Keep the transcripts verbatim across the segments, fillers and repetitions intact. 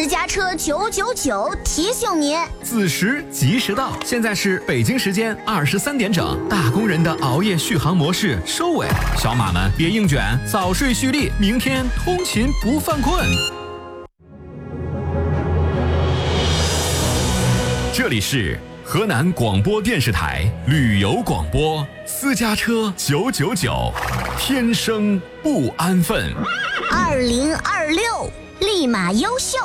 私家车九九九提醒您， 子时及时到。现在是北京时间二十三点整，打工人的熬夜续航模式收尾，小马们别硬卷，早睡蓄力，明天通勤不犯困。这里是河南广播电视台旅游广播，私家车九九九，天生不安分。 二零二六立马优秀。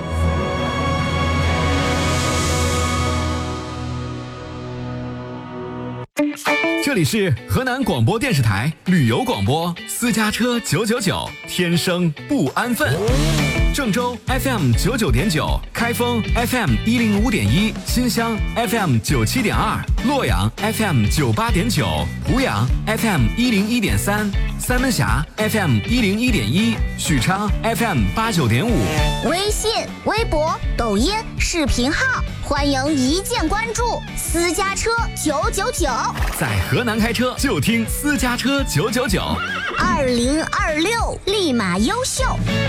这里是河南广播电视台旅游广播，私家车九九九，天生不安分。郑州 F M 九九点九，开封 F M 一零五点一，新乡 F M 九七点二，洛阳 F M 九八点九，湖阳 F M 一零一点三，三门峡 F M 一零一点一，许昌 F M 八九点五。 微信、微博、抖音、视频号，欢迎一键关注私家车九九九。 在河南开车就听私家车九九九。 二零二六立马优秀。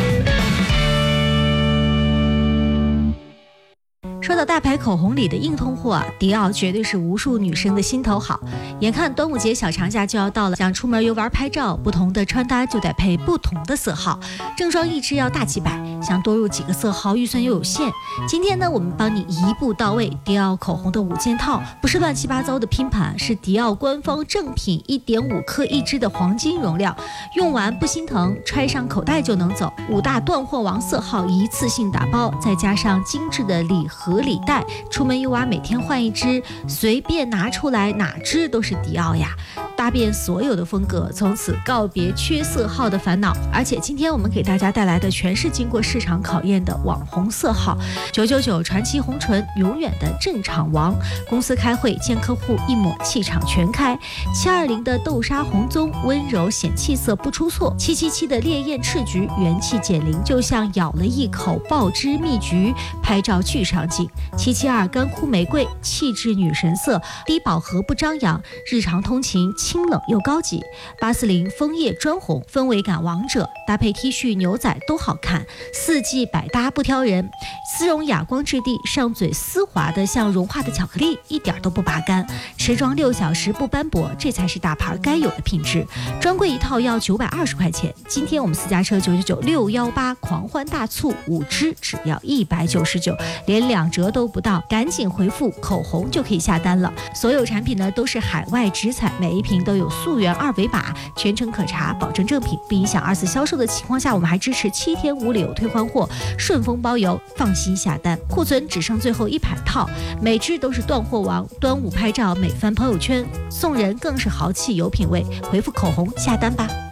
说到大牌口红里的硬通货啊，迪奥绝对是无数女生的心头好。眼看端午节小长假就要到了，想出门游玩拍照，不同的穿搭就得配不同的色号，正装一支要大几百，想多入几个色号预算又有限。今天呢，我们帮你一步到位，迪奥口红的五件套，不是乱七八糟的拼盘，是迪奥官方正品，一点五克一支的黄金容量，用完不心疼，揣上口袋就能走。五大断货王色号一次性打包，再加上精致的礼盒礼袋，出门游玩每天换一支，随便拿出来哪支都是迪奥呀，搭遍所有的风格，从此告别缺色号的烦恼。而且今天我们给大家带来的全是经过市场考验的网红色号，九九九传奇红唇，永远的镇场王。公司开会见客户，一抹气场全开。七二零的豆沙红棕，温柔显气色不出错。七七七的烈焰赤橘，元气减龄，就像咬了一口爆汁蜜橘，拍照巨上镜。七七二干枯玫瑰，气质女神色，低饱和不张扬，日常通勤清冷又高级。八四零枫叶砖红，氛围感王者，搭配 T 恤牛仔都好看，四季百搭不挑人。丝绒哑光质地，上嘴丝滑的像融化的巧克力，一点都不拔干。持妆六小时不斑驳，这才是大牌该有的品质。专柜一套要九百二十块钱，今天我们私家车九九九六一八狂欢大促，五支只要一百九十九，连两折都不到，赶紧回复口红就可以下单了。所有产品呢都是海外直采，每一瓶都有溯源二维码，全程可查，保证正品，不影响二次销售的情况下，我们还支持七天无理由退换货，顺丰包邮，放心下单。库存只剩最后一百套，每支都是断货王。端午拍照美翻朋友圈，送人更是豪气有品位。回复口红下单吧。